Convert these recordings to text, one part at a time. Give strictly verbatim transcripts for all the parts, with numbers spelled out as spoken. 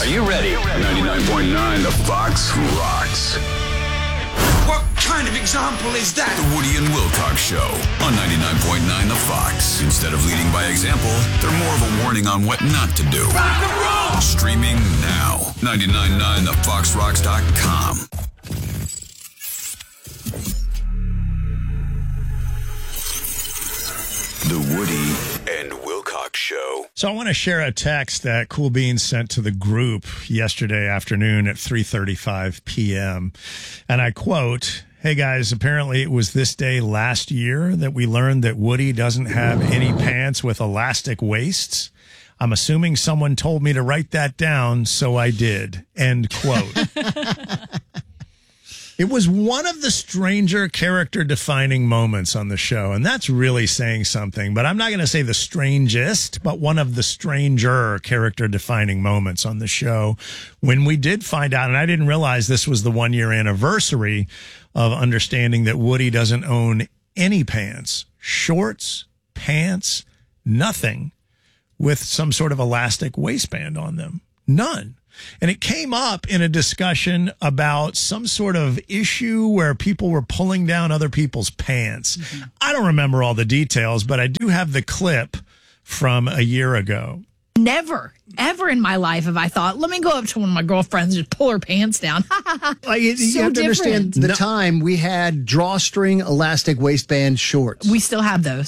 Are you ready? ninety-nine point nine The Fox Rocks. What kind of example is that? The Woody and Wilcox Show on ninety-nine point nine The Fox. Instead of leading by example, they're more of a warning on what not to do. Rock and roll! Streaming now. ninety-nine point nine the fox rocks dot com. The Woody and Wilcox Show. So I want to share a text that Cool Beans sent to the group yesterday afternoon at three thirty-five p.m. And I quote, "Hey guys, apparently it was this day last year that we learned that Woody doesn't have any pants with elastic waists. I'm assuming someone told me to write that down, so I did." End quote. It was one of the stranger character-defining moments on the show, and that's really saying something. But I'm not going to say the strangest, but one of the stranger character-defining moments on the show when we did find out, and I didn't realize this was the one-year anniversary of understanding that Woody doesn't own any pants, shorts, pants, nothing with some sort of elastic waistband on them. None. And it came up in a discussion about some sort of issue where people were pulling down other people's pants. Mm-hmm. I don't remember all the details, but I do have the clip from a year ago. Never, ever in my life have I thought, let me go up to one of my girlfriends and just pull her pants down. Like, you, so you have to different. understand the No. time we had drawstring elastic waistband shorts. We still have those.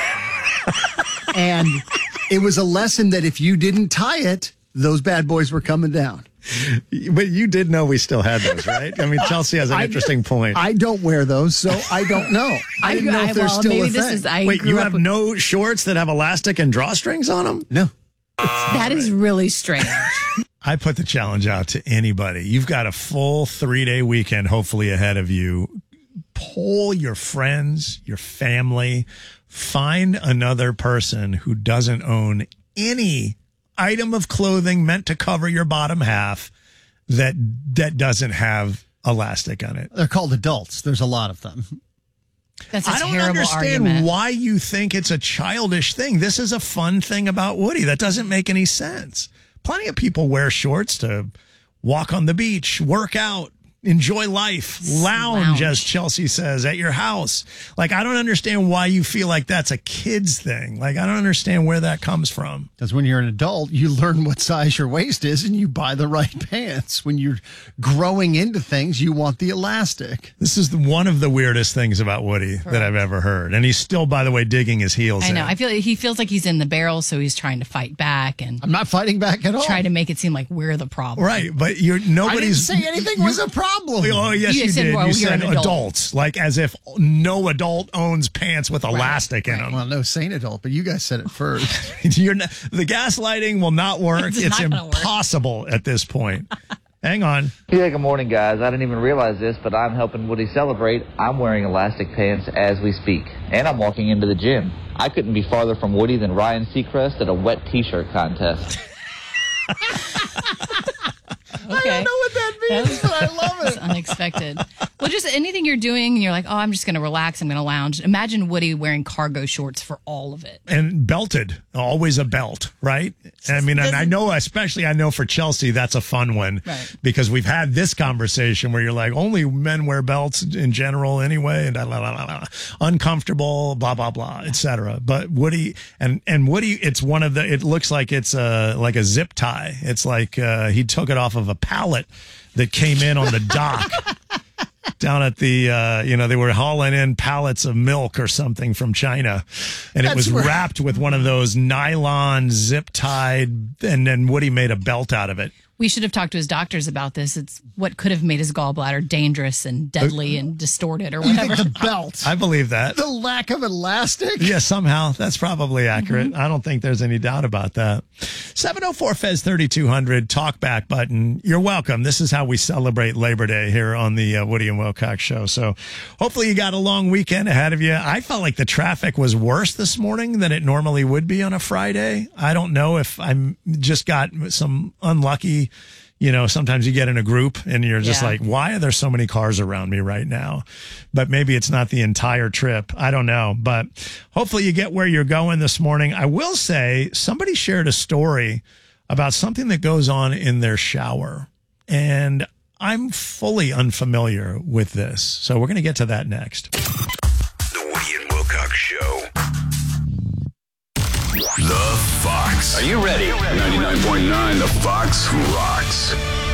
And it was a lesson that if you didn't tie it, those bad boys were coming down. But you did know we still had those, right? I mean, Chelsea has an I- interesting point. I don't wear those, so I don't know. I didn't know if they're well, still maybe a this thing. is, I Wait, grew you up have with- no shorts that have elastic and drawstrings on them? No. That is really strange. I put the challenge out to anybody. You've got a full three-day weekend, hopefully ahead of you. Poll your friends, your family. Find another person who doesn't own any item of clothing meant to cover your bottom half that that doesn't have elastic on it. They're called adults. There's a lot of them. That's a I don't terrible understand argument. why you think it's a childish thing. This is a fun thing about Woody. That doesn't make any sense. Plenty of people wear shorts to walk on the beach, work out, enjoy life, lounge, Lounge. as Chelsea says, at your house. Like, I don't understand why you feel like that's a kid's thing. Like, I don't understand where that comes from. Because when you're an adult, you learn what size your waist is and you buy the right pants. When you're growing into things, you want the elastic. This is the, one of the weirdest things about Woody that I've ever heard. And he's still, by the way, digging his heels I know. in. I feel like he feels like he's in the barrel, so he's trying to fight back and I'm not fighting back at all. try to make it seem like we're the problem. Right, but you're I didn't nobody's. say anything you- was a problem. Oh, yes, You you, said, did. well, you you're said an adult. adults, like as if no adult owns pants with elastic in them. Well, no, saying adult, but you guys said it first. You're not, the gaslighting will not work. It's It's, not gonna work. impossible at this point. Hang on. Yeah, good morning, guys. I didn't even realize this, but I'm helping Woody celebrate. I'm wearing elastic pants as we speak, and I'm walking into the gym. I couldn't be farther from Woody than Ryan Seacrest at a wet T-shirt contest. Okay. I don't know what that means, but I love it. It's unexpected. Well, just anything you're doing and you're like, oh, I'm just going to relax. I'm going to lounge. Imagine Woody wearing cargo shorts for all of it. And belted, always a belt, right? I mean, and I know, especially I know for Chelsea, that's a fun one Right. because we've had this conversation where you're like, only men wear belts in general anyway, and blah, blah, blah, blah, uncomfortable, blah, blah, blah, et cetera. But Woody, and, and Woody, it's one of the, it looks like it's a, like a zip tie. It's like uh, he took it off of a pallet that came in on the dock. Down at the, uh, you know, they were hauling in pallets of milk or something from China. And it That's was where- wrapped with one of those nylon zip tied, and then Woody made a belt out of it. We should have talked to his doctors about this. It's what could have made his gallbladder dangerous and deadly and distorted or You whatever. think the belt, I believe that. the lack of elastic? Yeah, somehow. That's probably accurate. Mm-hmm. I don't think there's any doubt about that. seven oh four Fez thirty-two hundred, talk back button. You're welcome. This is how we celebrate Labor Day here on the uh, Woody and Wilcox Show. So hopefully you got a long weekend ahead of you. I felt like the traffic was worse this morning than it normally would be on a Friday. I don't know if I'm just got some unlucky. You know, sometimes you get in a group and you're just Yeah. like, why are there so many cars around me right now? But maybe it's not the entire trip. I don't know. But hopefully you get where you're going this morning. I will say somebody shared a story about something that goes on in their shower. And I'm fully unfamiliar with this. So we're going to get to that next. The Woody and Wilcox Show. The Fox. Are you ready? ninety-nine point nine The Fox rocks.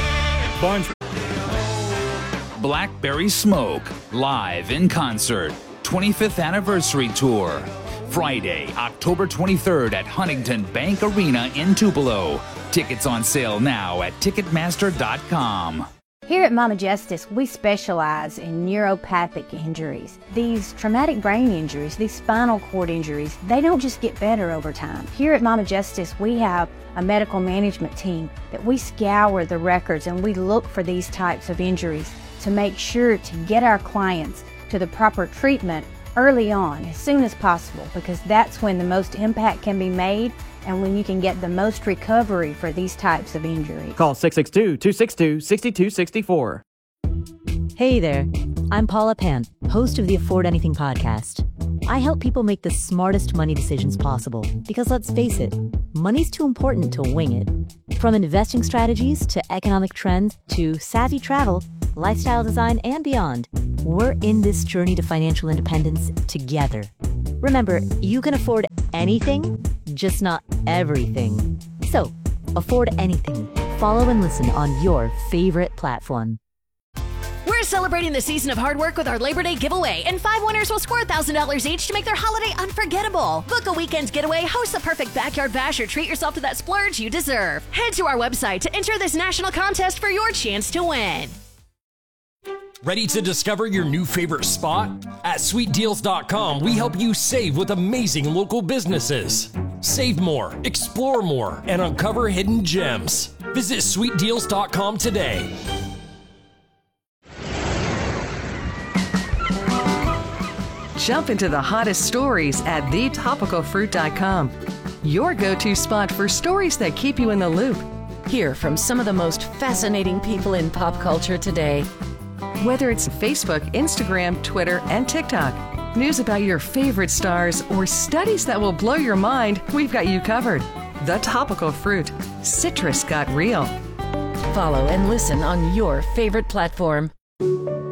Blackberry Smoke, live in concert, twenty-fifth anniversary tour. Friday, October twenty-third at Huntington Bank Arena in Tupelo. Tickets on sale now at Ticketmaster dot com. Here at Mama Justice, we specialize in neuropathic injuries. These traumatic brain injuries, these spinal cord injuries, they don't just get better over time. Here at Mama Justice, we have a medical management team that we scour the records and we look for these types of injuries to make sure to get our clients to the proper treatment early on, as soon as possible, because that's when the most impact can be made and when you can get the most recovery for these types of injuries. Call six six two, two six two, six two six four. Hey there, I'm Paula Pant, host of the Afford Anything podcast. I help people make the smartest money decisions possible because, let's face it, money's too important to wing it. From investing strategies to economic trends to savvy travel, lifestyle design, and beyond, we're in this journey to financial independence together. Remember, you can afford anything, just not everything. So, afford anything. Follow and listen on your favorite platform. We're celebrating the season of hard work with our Labor Day giveaway, and five winners will score one thousand dollars each to make their holiday unforgettable. Book a weekend getaway, host the perfect backyard bash, or treat yourself to that splurge you deserve. Head to our website to enter this national contest for your chance to win. Ready to discover your new favorite spot? At sweet deals dot com, we help you save with amazing local businesses. Save more, explore more, and uncover hidden gems. Visit sweet deals dot com today. Jump into the hottest stories at the topical fruit dot com. Your go-to spot for stories that keep you in the loop. Hear from some of the most fascinating people in pop culture today. Whether it's Facebook, Instagram, Twitter, and TikTok, news about your favorite stars, or studies that will blow your mind, we've got you covered. The Topical Fruit. Citrus got real. Follow and listen on your favorite platform.